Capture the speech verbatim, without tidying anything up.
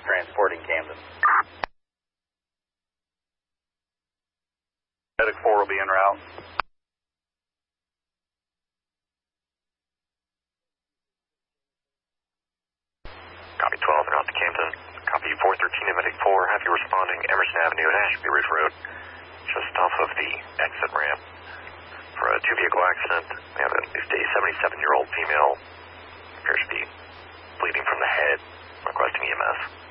transporting Camden. Medic four will be en route. Copy twelve, en route to Camden. Copy four thirteen and Medic four, have you responding Emerson Avenue and Ashby Ridge Road, just off of the exit ramp. For a two-vehicle accident, we have at least a seventy-seven-year-old female, appears to be bleeding from the head, requesting E M S.